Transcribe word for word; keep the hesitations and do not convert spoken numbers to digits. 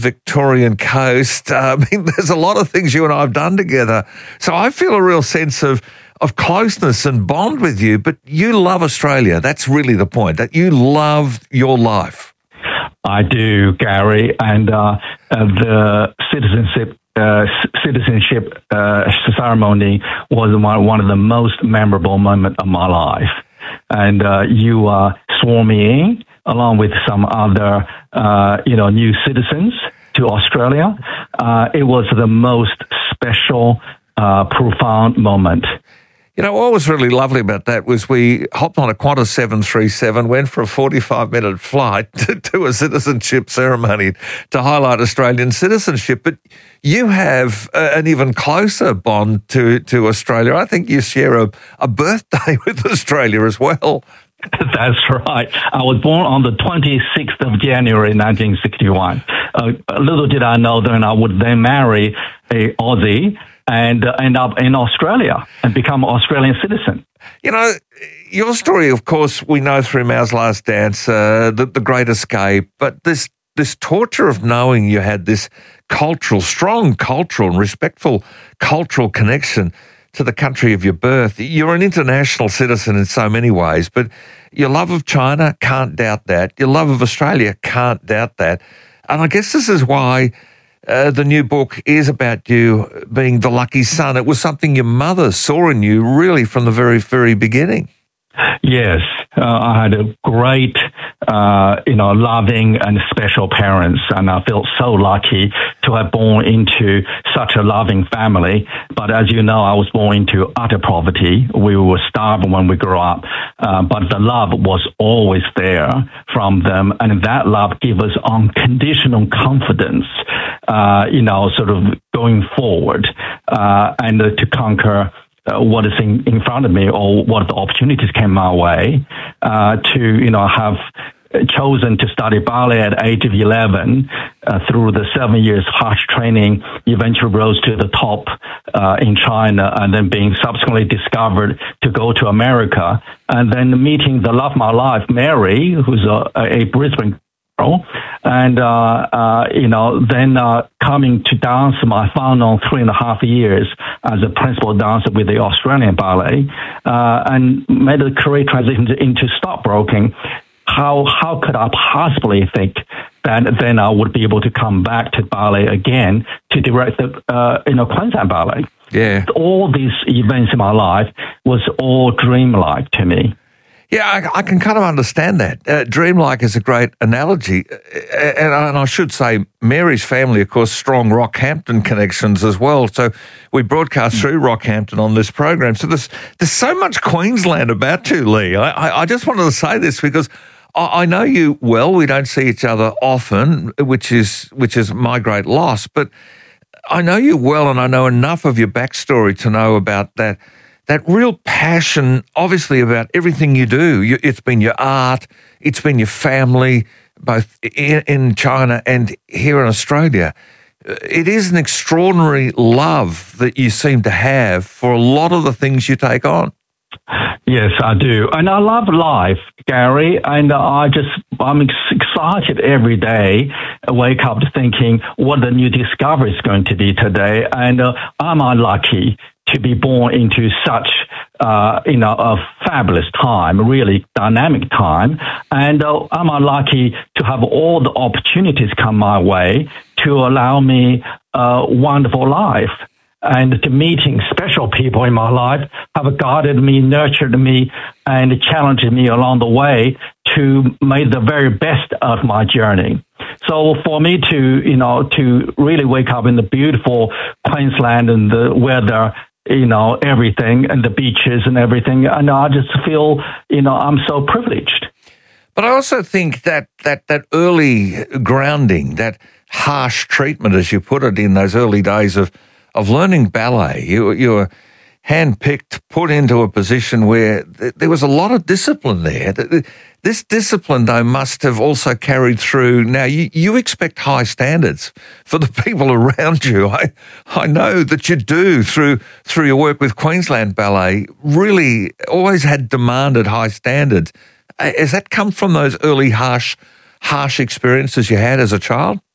Victorian coast. Uh, I mean, there's a lot of things you and I have done together. So I feel a real sense of, of closeness and bond with you, but you love Australia. That's really the point, that you love your life. I do, Gary, and uh, uh, the citizenship uh, citizenship uh, ceremony was one, one of the most memorable moments of my life. And uh, you uh, swore me in, along with some other, uh, you know, new citizens to Australia. Uh, it was the most special, uh, profound moment. You know, what was really lovely about that was we hopped on a Qantas seven thirty-seven, went for a forty-five minute flight to, to a citizenship ceremony to highlight Australian citizenship. But you have a, an even closer bond to, to Australia. I think you share a, a birthday with Australia as well. That's right. I was born on the twenty-sixth of January, nineteen sixty-one. Uh, little did I know then I would then marry a Aussie and uh, end up in Australia and become an Australian citizen. You know, your story, of course, we know through Mao's Last Dance, uh, the, the Great Escape, but this this torture of knowing you had this cultural, strong cultural and respectful cultural connection to the country of your birth. You're an international citizen in so many ways, but your love of China, can't doubt that. Your love of Australia, can't doubt that. And I guess this is why uh, the new book is about you being the lucky son. It was something your mother saw in you really from the very, very beginning. Yes, uh, I had a great, uh, you know, loving and special parents, and I felt so lucky to have born into such a loving family. But as you know, I was born into utter poverty. We were starved when we grew up, uh, but the love was always there from them, and that love gave us unconditional confidence, uh, you know, sort of going forward uh, and uh, to conquer Uh, what is in, in front of me, or what the opportunities came my way, uh, to, you know, have chosen to study ballet at age of eleven, uh, through the seven years harsh training, eventually rose to the top uh, in China, and then being subsequently discovered to go to America, and then meeting the love of my life, Mary, who's a, a Brisbane girl, and, uh, uh, you know, then uh, coming to dance my final three and a half years as a principal dancer with the Australian Ballet, uh, and made a career transition into stockbroking. How how could I possibly think that then I would be able to come back to ballet again to direct the uh, you know Queensland Ballet? Yeah, all these events in my life was all dreamlike to me. Yeah, I, I can kind of understand that. Uh, dreamlike is a great analogy. Uh, and, and I should say, Mary's family, of course, strong Rockhampton connections as well. So we broadcast through Rockhampton on this program. So there's there's so much Queensland about you, Lee. I, I, I just wanted to say this because I, I know you well. We don't see each other often, which is which is my great loss. But I know you well, and I know enough of your backstory to know about that. That real passion, obviously, about everything you do. You, it's been your art, it's been your family, both in, in China and here in Australia. It is an extraordinary love that you seem to have for a lot of the things you take on. Yes, I do. And I love life, Gary, and I just, I'm excited every day. I wake up thinking what the new discovery is going to be today, and uh, am I lucky to be born into such, uh, you know, a fabulous time, really dynamic time. And uh, am I lucky to have all the opportunities come my way to allow me a wonderful life, and to meeting special people in my life have guided me, nurtured me, and challenged me along the way to make the very best of my journey. So for me to, you know, to really wake up in the beautiful Queensland and the weather, you know, everything, and the beaches and everything, and I just feel, you know, I'm so privileged. But I also think that that, that early grounding, that harsh treatment, as you put it, in those early days of, of learning ballet, you, you were handpicked, put into a position where th- there was a lot of discipline there. This discipline, though, must have also carried through. Now, you, you expect high standards for the people around you. I I know that you do through through your work with Queensland Ballet, really always had demanded high standards. Has that come from those early harsh, harsh experiences you had as a child?